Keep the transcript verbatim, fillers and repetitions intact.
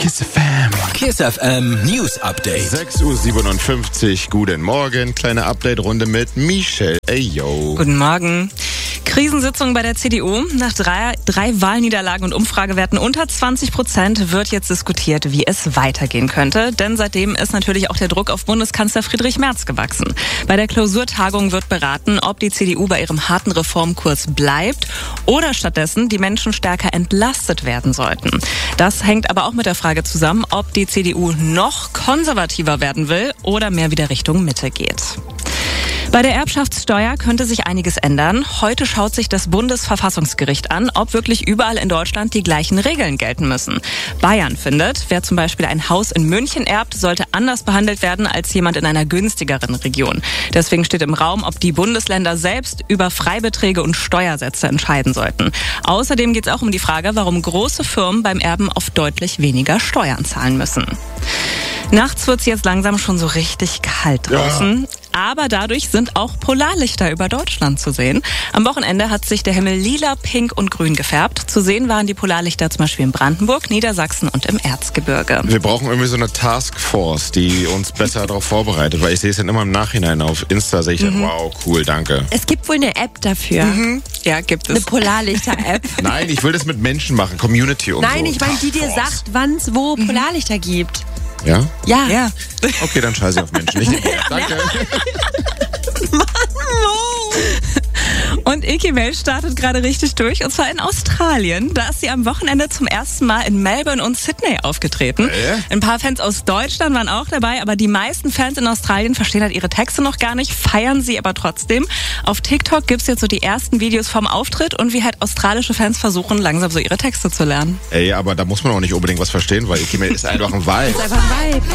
Kiss F M. Kiss F M News Update. sechs Uhr siebenundfünfzig, guten Morgen. Kleine Update-Runde mit Michelle. Ey, yo. Guten Morgen. Krisensitzung bei der C D U. Nach drei, drei Wahlniederlagen und Umfragewerten unter zwanzig Prozent wird jetzt diskutiert, wie es weitergehen könnte. Denn seitdem ist natürlich auch der Druck auf Bundeskanzler Friedrich Merz gewachsen. Bei der Klausurtagung wird beraten, ob die C D U bei ihrem harten Reformkurs bleibt oder stattdessen die Menschen stärker entlastet werden sollten. Das hängt aber auch mit der Frage zusammen, ob die C D U noch konservativer werden will oder mehr wieder Richtung Mitte geht. Bei der Erbschaftssteuer könnte sich einiges ändern. Heute schaut sich das Bundesverfassungsgericht an, ob wirklich überall in Deutschland die gleichen Regeln gelten müssen. Bayern findet, wer zum Beispiel ein Haus in München erbt, sollte anders behandelt werden als jemand in einer günstigeren Region. Deswegen steht im Raum, ob die Bundesländer selbst über Freibeträge und Steuersätze entscheiden sollten. Außerdem geht es auch um die Frage, warum große Firmen beim Erben oft deutlich weniger Steuern zahlen müssen. Nachts wird es jetzt langsam schon so richtig kalt draußen. Ja. Aber dadurch sind auch Polarlichter über Deutschland zu sehen. Am Wochenende hat sich der Himmel lila, pink und grün gefärbt. Zu sehen waren die Polarlichter zum Beispiel in Brandenburg, Niedersachsen und im Erzgebirge. Wir brauchen irgendwie so eine Taskforce, die uns besser darauf vorbereitet. Weil ich sehe es dann immer im Nachhinein auf Insta, sehe ich dann, mhm. wow, cool, danke. Es gibt wohl eine App dafür. Mhm. Ja, gibt es. Eine Polarlichter-App. Nein, ich will das mit Menschen machen, Community und Nein, so. ich meine, die dir sagt, wann es wo mhm. Polarlichter gibt. Ja? Ja. Ja. Okay, dann scheiße ich auf Menschen. Nicht danke. Mann, Mo. Und Eki Welt startet gerade richtig durch, und zwar in Australien. Da ist sie am Wochenende zum ersten Mal in Melbourne und Sydney aufgetreten. Äh? Ein paar Fans aus Deutschland waren auch dabei, aber die meisten Fans in Australien verstehen halt ihre Texte noch gar nicht, feiern sie aber trotzdem. Auf TikTok gibt's jetzt so die ersten Videos vom Auftritt und wie halt australische Fans versuchen, langsam so ihre Texte zu lernen. Ey, aber da muss man auch nicht unbedingt was verstehen, weil Eki Welt ist einfach ein Vibe. Das ist einfach ein Vibe.